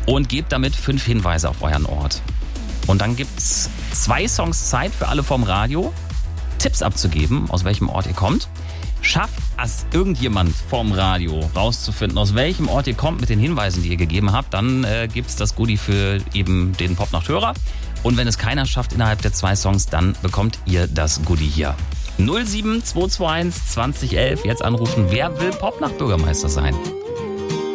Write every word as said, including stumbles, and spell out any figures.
und gebt damit fünf Hinweise auf euren Ort. Und dann gibt's zwei Songs Zeit für alle vom Radio, Tipps abzugeben, aus welchem Ort ihr kommt. Schafft es irgendjemand vom Radio rauszufinden, aus welchem Ort ihr kommt mit den Hinweisen, die ihr gegeben habt, dann äh, gibt's das Goodie für eben den Popnacht-Hörer. Und wenn es keiner schafft innerhalb der zwei Songs, dann bekommt ihr das Goodie hier. null sieben zwei zwei eins zwanzig elf, jetzt anrufen. Wer will Popnacht-Bürgermeister sein?